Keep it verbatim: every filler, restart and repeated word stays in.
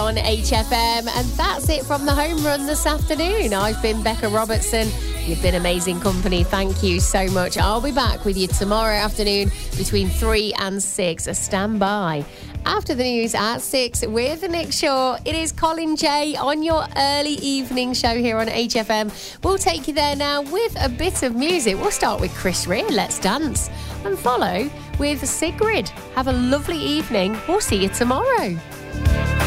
on H F M. And that's it from the home run this afternoon. I've been Becca Robertson. You've been amazing company. Thank you so much. I'll be back with you tomorrow afternoon between three and six. Stand by. After the news at six with Nick Shaw, it is Colin J on your early evening show here on H F M. We'll take you there now with a bit of music. We'll start with Chris Rea, Let's Dance, and follow with Sigrid. Have a lovely evening. We'll see you tomorrow.